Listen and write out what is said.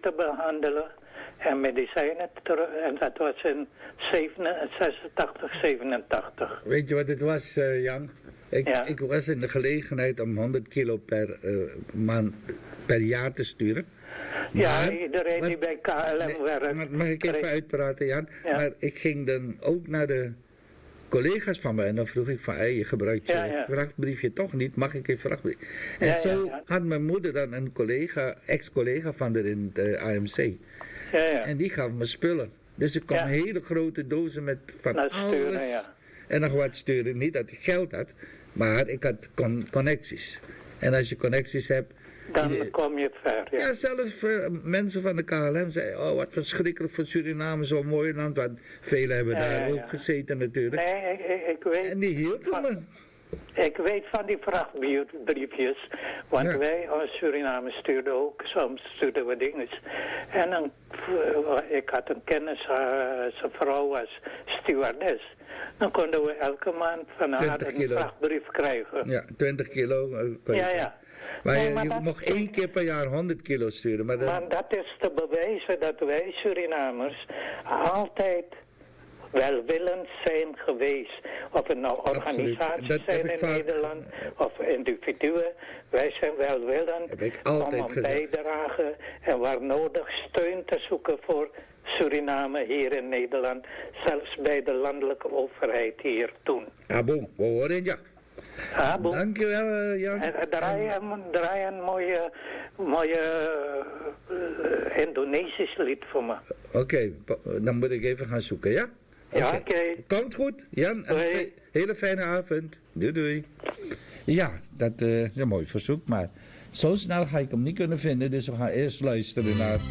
te behandelen en medicijnen en dat was in 86, 87. Weet je wat het was, Jan? Ik was in de gelegenheid om 100 kilo per jaar te sturen. Maar, iedereen die bij KLM werkt. Mag ik even uitpraten, Jan? Ja. Maar ik ging dan ook naar de collega's van me en dan vroeg ik van, je gebruikt je vrachtbriefje toch niet, mag ik een vrachtbrief? En zo had mijn moeder dan een ex-collega van haar in het AMC. En die gaf me spullen. Dus ik kwam hele grote dozen met van alles en nog wat sturen. Niet dat ik geld had, maar ik had connecties. En als je connecties hebt, dan kom je ver. Ja, zelfs mensen van de KLM zeiden, wat verschrikkelijk voor Suriname, zo'n mooi land. Want velen hebben daar ook gezeten natuurlijk. Nee, ik weet. En die hielpen me. Ik weet van die vrachtbriefjes, want wij als Suriname stuurden ook, soms stuurden we dingen. En dan, ik had een kennis, zijn vrouw was stewardess. Dan konden we elke maand van haar een vrachtbrief krijgen. Ja, 20 kilo. Maar je mocht 1 keer per jaar 100 kilo sturen. Maar dat is te bewijzen dat wij Surinamers altijd welwillend zijn geweest. Of het nou organisaties zijn in Nederland of individuen. Wij zijn welwillend om een bijdrage en waar nodig steun te zoeken voor Suriname hier in Nederland. Zelfs bij de landelijke overheid hier toen. Boom, we horen ja. Dankjewel, Jan. En draai een mooie Indonesisch lied voor me. Oké, dan moet ik even gaan zoeken, ja? Ja, oké. Komt goed, Jan. Een hele fijne avond. Doei, doei. Ja, dat is een mooi verzoek, maar zo snel ga ik hem niet kunnen vinden, dus we gaan eerst luisteren naar